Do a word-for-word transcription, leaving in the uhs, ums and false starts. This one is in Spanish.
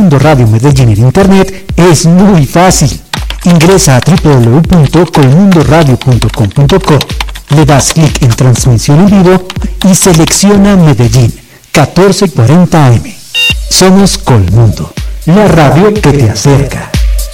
Colmundo Radio Medellín en internet es muy fácil. Ingresa a doble u doble u doble u punto colmundo radio punto com punto co, le das clic en transmisión en vivo y selecciona Medellín, catorce cuarenta A M. Somos Colmundo, la radio que te acerca.